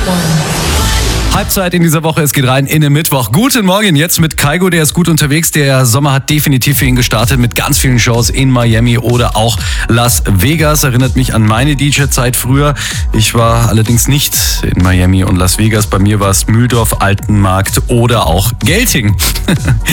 Halbzeit in dieser Woche, es geht rein in den Mittwoch. Guten Morgen, jetzt mit Kygo, der ist gut unterwegs. Der Sommer hat definitiv für ihn gestartet mit ganz vielen Shows in Miami oder auch Las Vegas. Erinnert mich an meine DJ-Zeit früher. Ich war allerdings nicht in Miami und Las Vegas. Bei mir war es Mühldorf, Altenmarkt oder auch Gelting.